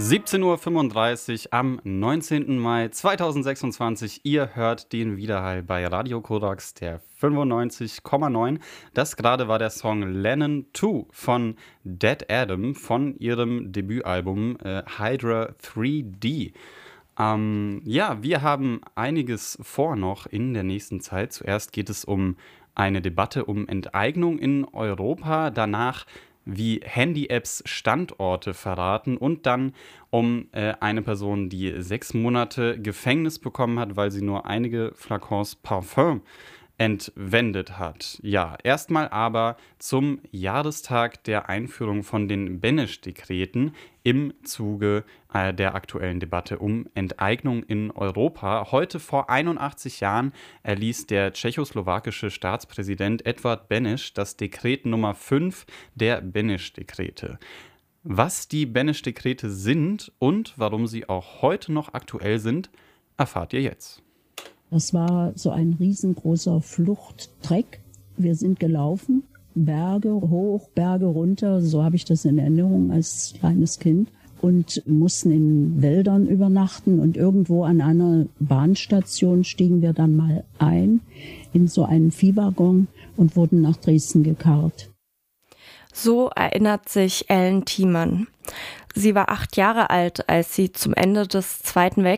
17:35 Uhr am 19. Mai 2026. Ihr hört den Widerhall bei Radio Korax, der 95,9. Das gerade war der Song Lennon 2 von Dead Adam von ihrem Debütalbum Hydra 3D. Wir haben einiges vor noch in der nächsten Zeit. Zuerst geht es um eine Debatte um Enteignung in Europa, danach wie Handy-Apps Standorte verraten und dann um eine Person, die 6 Monate Gefängnis bekommen hat, weil sie nur einige Flakons Parfum entwendet hat. Ja, erstmal aber zum Jahrestag der Einführung von den Beneš-Dekreten im Zuge der aktuellen Debatte um Enteignung in Europa. Heute vor 81 Jahren erließ der tschechoslowakische Staatspräsident Edvard Beneš das Dekret Nummer 5 der Beneš-Dekrete. Was die Beneš-Dekrete sind und warum sie auch heute noch aktuell sind, erfahrt ihr jetzt. Das war so ein riesengroßer Fluchttreck. Wir sind gelaufen, Berge hoch, Berge runter, so habe ich das in Erinnerung als kleines Kind. Und mussten in Wäldern übernachten und irgendwo an einer Bahnstation stiegen wir dann mal ein in so einen Viehwaggon und wurden nach Dresden gekarrt. So erinnert sich Ellen Thiemann. Sie war 8 Jahre alt, als sie zum Ende des Zweiten Weltkriegs